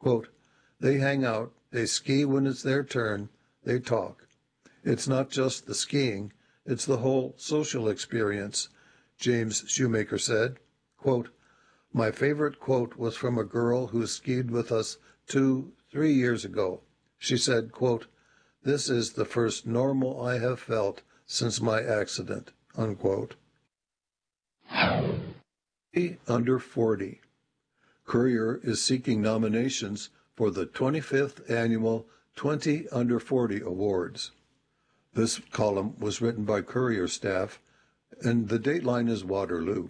Quote, they hang out, they ski when it's their turn, they talk. It's not just the skiing, it's the whole social experience, James Shoemaker said. Quote, my favorite quote was from a girl who skied with us 2-3 years ago. She said, quote, this is the first normal I have felt since my accident, unquote. Under 40. Courier is seeking nominations for the 25th Annual 20 Under 40 Awards. This column was written by Courier staff, and the dateline is Waterloo.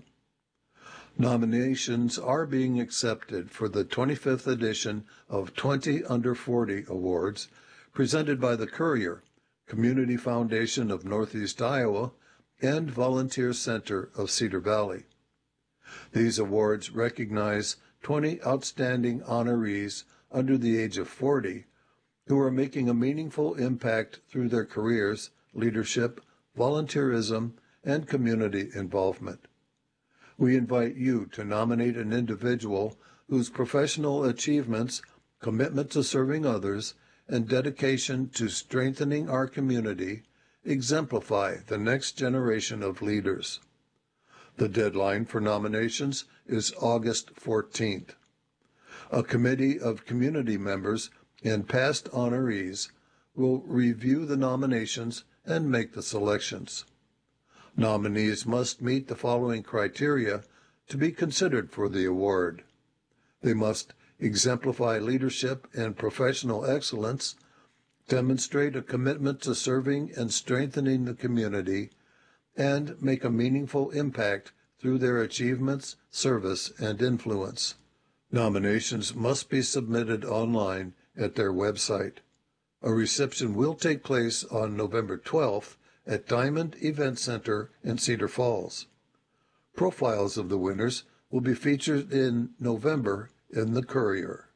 Nominations are being accepted for the 25th edition of 20 Under 40 Awards, presented by the Courier, Community Foundation of Northeast Iowa, and Volunteer Center of Cedar Valley. These awards recognize 20 outstanding honorees under the age of 40 who are making a meaningful impact through their careers, leadership, volunteerism, and community involvement. We invite you to nominate an individual whose professional achievements, commitment to serving others, and dedication to strengthening our community exemplify the next generation of leaders. The deadline for nominations is August 14th. A committee of community members and past honorees will review the nominations and make the selections. Nominees must meet the following criteria to be considered for the award. They must exemplify leadership and professional excellence, demonstrate a commitment to serving and strengthening the community, and make a meaningful impact through their achievements, service, and influence. Nominations must be submitted online at their website. A reception will take place on November 12th at Diamond Event Center in Cedar Falls. Profiles of the winners will be featured in November in the Courier.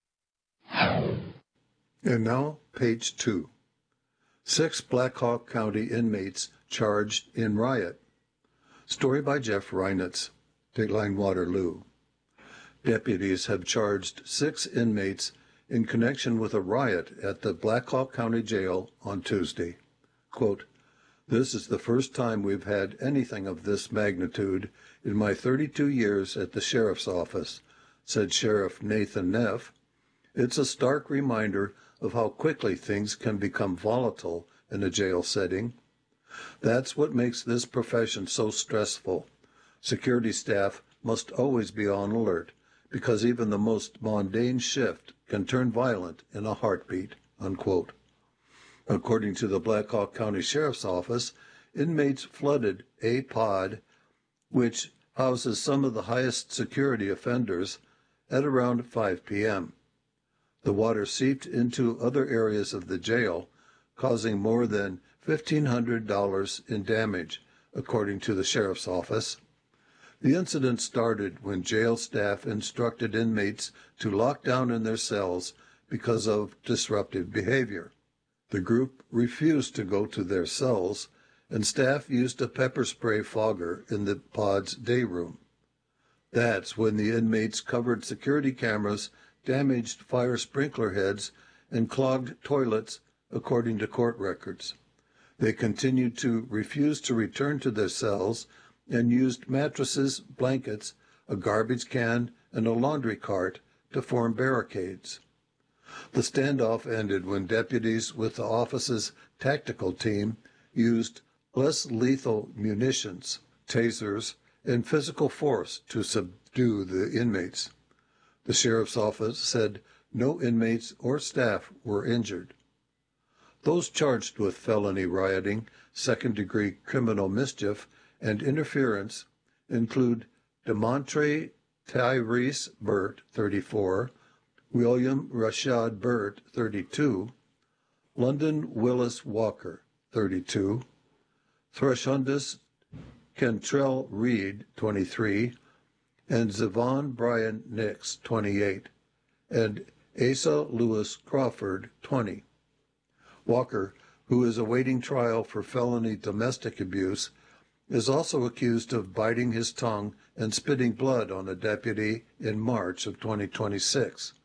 And now, page 2. 6 Black Hawk County inmates charged in riot. Story by Jeff Reinitz, Dateline Waterloo. Deputies have charged 6 inmates in connection with a riot at the Black Hawk County Jail on Tuesday. Quote, this is the first time we've had anything of this magnitude in my 32 years at the sheriff's office, said Sheriff Nathan Neff. It's a stark reminder of how quickly things can become volatile in a jail setting. That's what makes this profession so stressful. Security staff must always be on alert, because even the most mundane shift can turn violent in a heartbeat, unquote. According to the Black Hawk County Sheriff's Office, inmates flooded a pod, which houses some of the highest security offenders, at around 5 p.m. The water seeped into other areas of the jail, causing more than $1,500 in damage, according to the Sheriff's Office. The incident started when jail staff instructed inmates to lock down in their cells because of disruptive behavior. The group refused to go to their cells, and staff used a pepper spray fogger in the pod's day room. That's when the inmates covered security cameras, damaged fire sprinkler heads, and clogged toilets, according to court records. They continued to refuse to return to their cells and used mattresses, blankets, a garbage can, and a laundry cart to form barricades. The standoff ended when deputies with the office's tactical team used less lethal munitions, tasers, and physical force to subdue the inmates. The sheriff's office said no inmates or staff were injured. Those charged with felony rioting, second-degree criminal mischief, and interference include DeMontre Tyrese Burt, 34, William Rashad Burt, 32, London Willis Walker, 32, Threshundus Kentrell Reed, 23, and Zavon Brian Nix, 28, and Asa Lewis Crawford, 20. Walker, who is awaiting trial for felony domestic abuse, is also accused of biting his tongue and spitting blood on a deputy in March of 2026.